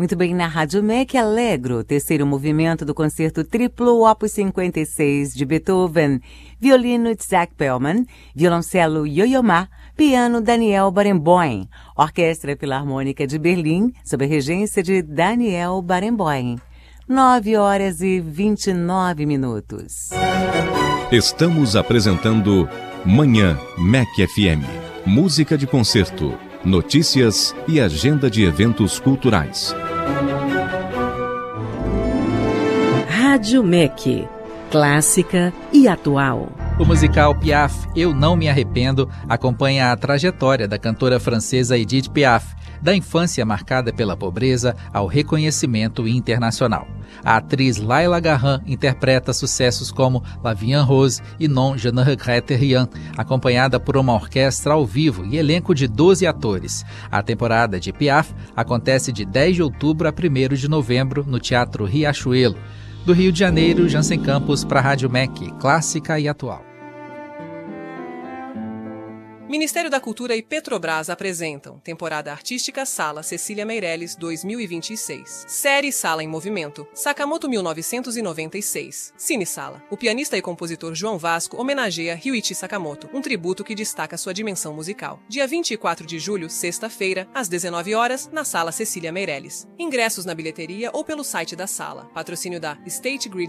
Muito bem, na Rádio MEC Allegro, terceiro movimento do concerto triplo Opus 56 de Beethoven, violino Isaac Perlman, violoncelo Yo-Yo Ma, piano Daniel Barenboim, Orquestra Filarmônica de Berlim, sob a regência de Daniel Barenboim. 9h29. Estamos apresentando Manhã MEC FM. Música de concerto, notícias e agenda de eventos culturais. Rádio MEC, clássica e atual. O musical Piaf, Eu Não Me Arrependo, acompanha a trajetória da cantora francesa Edith Piaf, da infância marcada pela pobreza ao reconhecimento internacional. A atriz Laila Garran interpreta sucessos como La Vie en Rose e Non Je ne regrette rien, acompanhada por uma orquestra ao vivo e elenco de 12 atores. A temporada de Piaf acontece de 10 de outubro a 1º de novembro no Teatro Riachuelo. Do Rio de Janeiro, Jansen Campos para a Rádio MEC, clássica e atual. Ministério da Cultura e Petrobras apresentam Temporada Artística Sala Cecília Meirelles 2026. Série Sala em Movimento, Sakamoto 1996. Cine Sala. O pianista e compositor João Vasco homenageia Ryuichi Sakamoto, um tributo que destaca sua dimensão musical. Dia 24 de julho, sexta-feira, às 19 horas, na Sala Cecília Meirelles. Ingressos na bilheteria ou pelo site da sala. Patrocínio da State Grid